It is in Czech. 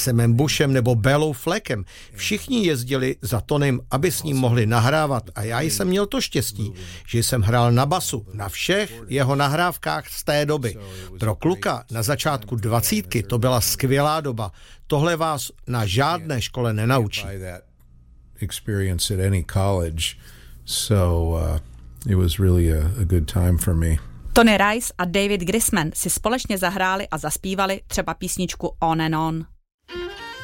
Samem Bushem nebo Bellou Fleckem. Všichni jezdili za Tonym, aby s ním mohli nahrávat a já jsem měl to štěstí, že jsem hrál na basu na všech jeho nahrávkách z té doby. Pro kluka na začátku 20 to byla skvělá doba. Tohle vás na žádné škole nenaučí. Experience at any college, so it was really a good time for me. Tony Rice a David Grisman si společně zahráli a zaspívali třeba písničku On and On.